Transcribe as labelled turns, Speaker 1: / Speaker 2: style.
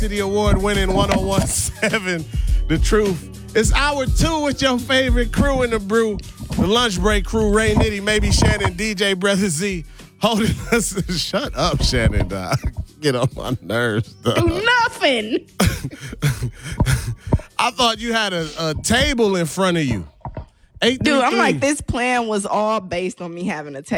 Speaker 1: to the award-winning 1017 The Truth. It's hour 2 with your favorite crew in the brew. The lunch break crew, Ray Nitty, maybe Shannon, DJ Brother Z, holding us. Shut up, Shannon, dog. Get on my nerves, dog.
Speaker 2: Do nothing.
Speaker 1: I thought you had a table in front of you.
Speaker 2: Dude, I'm like, this plan was all based on me having a table.